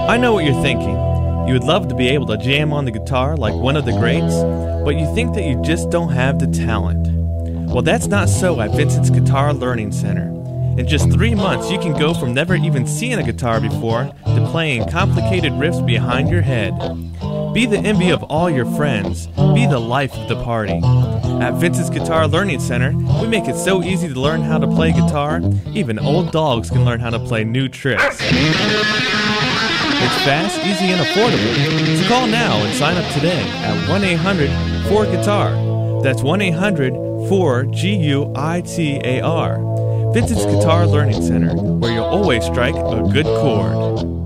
I know what you're thinking. You would love to be able to jam on the guitar like one of the greats, but you think that you just don't have the talent. Well, that's not so at Vincent's Guitar Learning Center. In just 3 months, you can go from never even seeing a guitar before to playing complicated riffs behind your head. Be the envy of all your friends. Be the life of the party. At Vincent's Guitar Learning Center, we make it so easy to learn how to play guitar, even old dogs can learn how to play new tricks. It's fast, easy, and affordable. So call now and sign up today at 1-800-4GUITAR. That's 1-800-4GUITAR. Vincent's Guitar Learning Center, where you'll always strike a good chord.